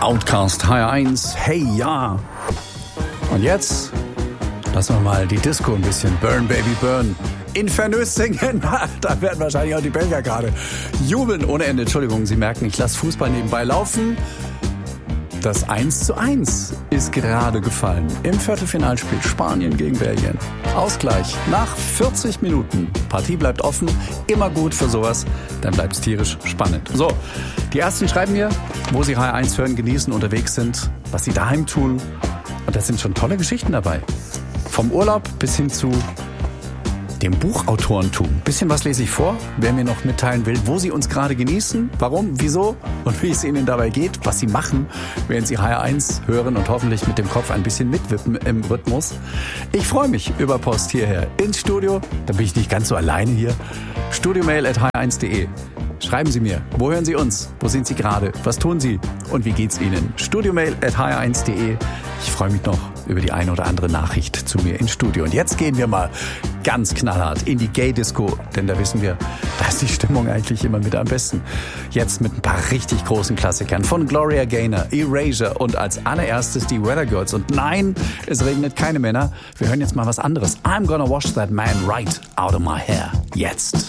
Outcast HR1, hey ja. Und jetzt lassen wir mal die Disco ein bisschen Burn Baby Burn infernös singen. Da werden wahrscheinlich auch die Belgier gerade jubeln ohne Ende. Entschuldigung, Sie merken, ich lasse Fußball nebenbei laufen. Das 1:1 ist gerade gefallen im Viertelfinalspiel Spanien gegen Belgien. Ausgleich nach 40 Minuten. Partie bleibt offen, immer gut für sowas, dann bleibt es tierisch spannend. So, die Ersten schreiben mir, wo sie HR1 hören, genießen, unterwegs sind, was sie daheim tun. Und da sind schon tolle Geschichten dabei. Vom Urlaub bis hin zu dem Buchautorentum. Bisschen was lese ich vor, wer mir noch mitteilen will, wo Sie uns gerade genießen, warum, wieso und wie es Ihnen dabei geht, was Sie machen, während Sie HR1 hören und hoffentlich mit dem Kopf ein bisschen mitwippen im Rhythmus. Ich freue mich über Post hierher ins Studio, da bin ich nicht ganz so alleine hier. studiomail@hr1.de. Schreiben Sie mir, wo hören Sie uns, wo sind Sie gerade, was tun Sie und wie geht's Ihnen? studiomail@hr1.de. Ich freue mich noch über die eine oder andere Nachricht zu mir ins Studio. Und jetzt gehen wir mal ganz knallhart in die Gay-Disco, denn da wissen wir, da ist die Stimmung eigentlich immer mit am besten. Jetzt mit ein paar richtig großen Klassikern von Gloria Gaynor, Erasure und als allererstes die Weather Girls. Und nein, es regnet keine Männer. Wir hören jetzt mal was anderes. I'm gonna wash that man right out of my hair. Jetzt.